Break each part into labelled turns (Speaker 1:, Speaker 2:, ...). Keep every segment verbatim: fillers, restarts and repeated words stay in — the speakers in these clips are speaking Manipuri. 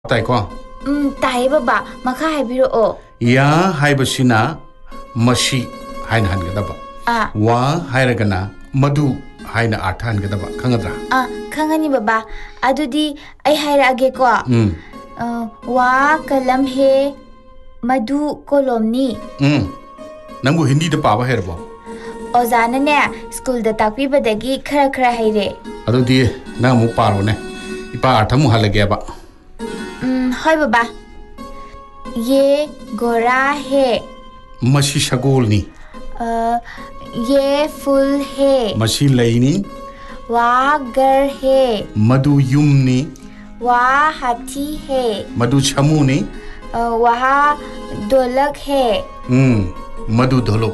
Speaker 1: ताइको
Speaker 2: ꯎꯝ ꯇꯥꯏꯌꯦ ꯕꯕꯥ ꯃꯈꯥ ꯍꯥꯏꯕꯤꯔꯛꯑꯣ
Speaker 1: ꯌꯥ ꯍꯥꯏꯕꯁꯤꯅ ꯃꯁꯤ ꯍꯥꯏꯅ ꯍꯟꯒꯗꯕ
Speaker 2: ꯑꯥ
Speaker 1: ꯋꯥ ꯍꯥꯏꯔꯒꯅ ꯃꯗꯨ ꯍꯥꯏꯅ ꯑꯥꯔꯊ ꯍꯟꯒꯗꯕ ꯈꯪꯒꯗ꯭ꯔꯥ
Speaker 2: ꯑꯥ ꯈꯪꯉꯅꯤ ꯕꯕꯥ ꯑꯗꯨꯗꯤ ꯑꯩ ꯍꯥꯏꯔꯛꯑꯒꯦꯀꯣ
Speaker 1: ꯎꯝ
Speaker 2: ꯋꯥ ꯀꯂꯝ ꯍꯦ ꯃꯗꯨ ꯀꯣꯂꯣꯝꯅꯤ
Speaker 1: ꯎꯝ ꯅꯪꯕꯨ ꯍꯤꯟꯗꯤꯗ ꯄꯥꯕ ꯍꯩꯔꯕꯣ
Speaker 2: ꯑꯣꯖꯥꯅꯅꯦ ꯁ꯭ꯀꯨꯜꯗ ꯇꯥꯛꯄꯤꯕꯗꯒꯤ ꯈꯔ ꯈꯔ ꯍꯩꯔꯦ
Speaker 1: ꯑꯗꯨꯗꯤ ꯅꯪ ꯑꯃꯨꯛ ꯄꯥꯔꯣꯅꯦ ꯏꯄꯥ ꯑꯥꯔꯊ ꯑꯃꯨꯛ ꯍꯜꯂꯒꯦꯕ
Speaker 2: ꯎꯝ ꯍꯣꯏ ꯕꯕꯥ ये घोड़ा है
Speaker 1: मसी सगोलनी
Speaker 2: ये फूल है
Speaker 1: मसी लईनी
Speaker 2: वहाँ घर है
Speaker 1: मधु युमनी
Speaker 2: वहाँ हाथी है
Speaker 1: मधु छमुनी
Speaker 2: वहाँ ढोलक है
Speaker 1: हम्म मधु ढोलक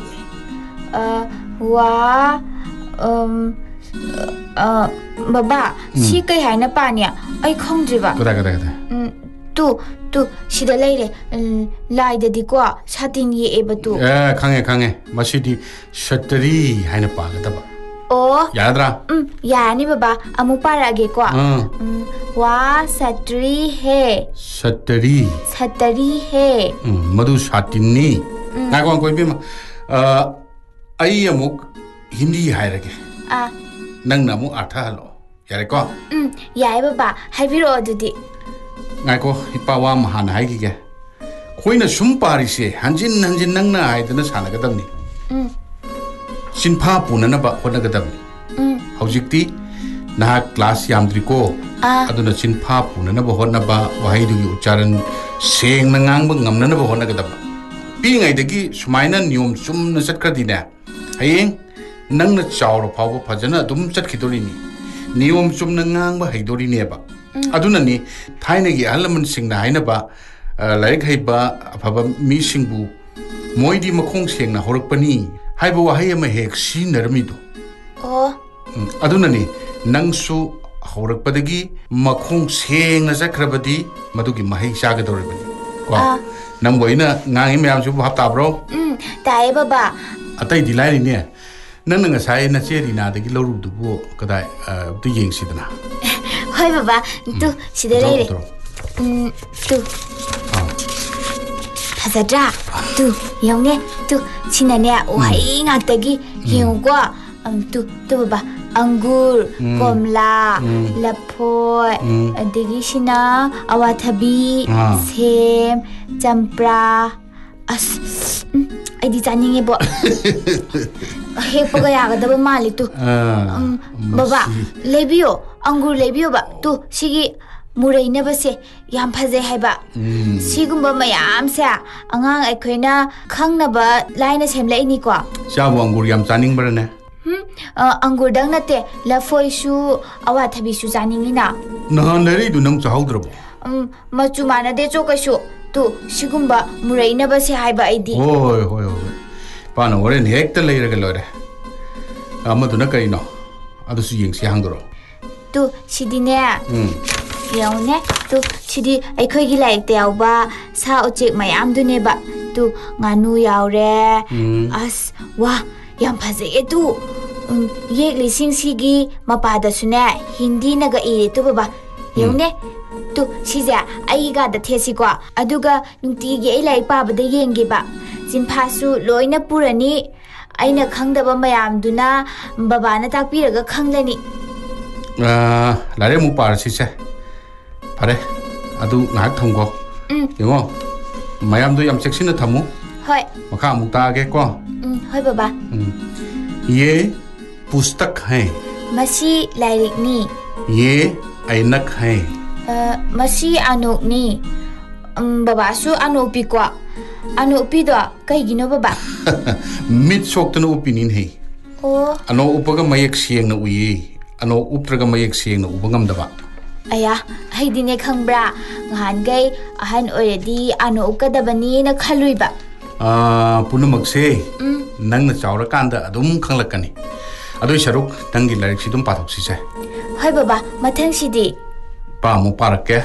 Speaker 2: वहाँ बाबा सी कई है ना पानिया आई खंगजिबा
Speaker 1: कदा कदा कदा
Speaker 2: तू तू सिदा लेरे लाइददी को सातिन ये एबा तू
Speaker 1: ए खंगे खंगे मसीदी सत्तरी हाइना पागदबा
Speaker 2: ओ
Speaker 1: यादरा
Speaker 2: उम यानी बाबा अमु पारागे को वा सत्तरी है
Speaker 1: सत्तरी
Speaker 2: सत्तरी है
Speaker 1: मधु सातिनी नागो कोई भी अ आई अमुक हिंदी हाइरगे
Speaker 2: आ
Speaker 1: नंग नमु आठा हलो यारे को
Speaker 2: उम याय बाबा हाइबिरो अदुदी
Speaker 1: नाइको इपा वा महान हाइगिगे खोइना सुम पारिसे हंजिन हंजिन नंगना हाइदना सानगदबनी
Speaker 2: उम
Speaker 1: सिनफा पुननबा होनगदबनी
Speaker 2: उम
Speaker 1: हौजिक्ति ना क्लास यामद्रिको अदुना सिनफा पुननबा होनबा वहाइदुगी उच्चारण सेंग नंगांग ngamnanaba honnagadaba पिङाइदगी सुमाइना नियम चुमना चटखदिने हयें नंगना चावरो फावबा फजना दुम चटखिदोरिनी नियम चुमना ngang हैदोरिनेबा अदुननी थाइनगी अहलमन सिंगना हाइनबा लाइक हैबा अफबा मी सिंगबु मोइदी मखोंग सेंगना होरकपनी हाइबा वाहै अमा हेक सिनरमिदो
Speaker 2: ओ
Speaker 1: अदुननी नंगसु होरकपदगी मखोंग सेंगना चखरबदी मदुगी महै चागदोरबनी को नंग बोइना ngangi मैम सु भाप ताब्रो
Speaker 2: उम ताए बाबा
Speaker 1: अतै दिलाइने नंग नंग साइ न चेरिना दगी लौरुदुबो कदाय तु येंगसिदना
Speaker 2: हाय बाबा तू सिदा लेरे उम तू फजद्रा तू यौने तू सिनाने वहाई ngakdagi yengko तू तू बाबा अंगूर कोमला लफोय अदगी सिना अवाथबी सेम चंप्रा अस आइदी जानिंगे बो हे पगा यागदबा माली तू बाबा लेबियो अंगूर लेबियो बा तू सिगी मुरैना बसे याम फजे हाइबा सिगुंबा मयाम से अंगांग अखोइना खंगनबा लाइना सेमलाइनी को
Speaker 1: चाबो अंगूर याम चानिंग बरने
Speaker 2: हम अंगूर दंग नते लफोइसु अवाथबिसु जानिंगिना
Speaker 1: नहान लरी दु नंग चाहौद्रबो
Speaker 2: मचु मानदे चोकसु तू सिगुंबा मुरैना बसे हाइबा आइदी
Speaker 1: होय होय होय पाना होरेन हेक्ता लेरगा लोरे अमदुना करिनो अदुसु येंगसि हांगदरो
Speaker 2: तू सिदिने यौने तू सिदी अखोइगी लाइकते यावबा सा उचेक मयाम दुनेबा तू गानु यावरे अस वा याम फजेगे तू ये लिसिंग सिगी मपादसुने हिंदी नगा इरे तू बाबा यौने तू सिजा आइगा द थेसिको अदुगा नुंतीगी आई लाइक पाबदा येंगेबा जिनफासु लोइना पुरनी आइना खंगदबा मयामदुना बाबाना ताकपिरगा खंगलनी
Speaker 1: लारे मु पारसिसे फरे अदु नाक थंगो यंगो मयामदु याम चेक्सिना थमु
Speaker 2: होय
Speaker 1: मखा मु तागे को
Speaker 2: होय बाबा
Speaker 1: ये पुस्तक है
Speaker 2: मसी लाइरिकनी
Speaker 1: ये ऐनक है
Speaker 2: मसी अनुकनी बाबासु अनुपी को अनुपी दो कहिगिनो बाबा
Speaker 1: मिट सोक्तनो ओपिनिन है
Speaker 2: ओ
Speaker 1: अनो उपगा मयक सियंगना उई अनो उपत्रगा मयक सियंगना उबंगमदबा
Speaker 2: अया हैदिने खंब्रा nghangai ahan oredi anu ukadabani na khaluiba
Speaker 1: आ पुनमक्से नंगना चावरा कांदा अदुम खंगलकनी अदुई सरुक नंगी लाइक सिदुम पाथोक्सिसे
Speaker 2: हाय बाबा मथंग सिदी
Speaker 1: पामु पारके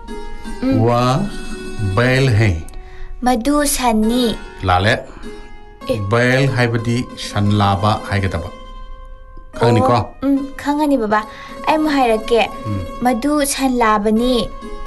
Speaker 1: वा बैल है
Speaker 2: मधु सन्नी
Speaker 1: लाले बैल हाइबदी सनलाबा हाइगदबा खंगनी को
Speaker 2: खंगनी बाबा ai mu hairake madu san labani